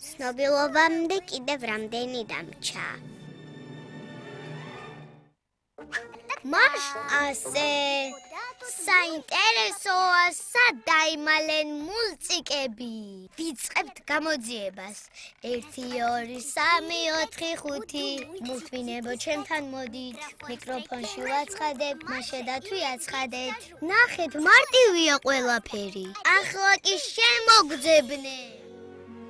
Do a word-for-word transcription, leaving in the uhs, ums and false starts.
ცნობილობამდე კიდევ რამდენი დამრჩა. Marș ase საინტერესოა სად დაიმალენ მუსიკები. ვიწყებთ გამოძიებას. ერთი ორი სამი ოთხი ხუთი მუსმინებო ჩემთან მოდით. მიკროფონში ვაცხადებ, მაშედა თუ აცხადეთ. ნახეთ, მარტივია ყველაფერი. ახლა კი შემოგძებნე.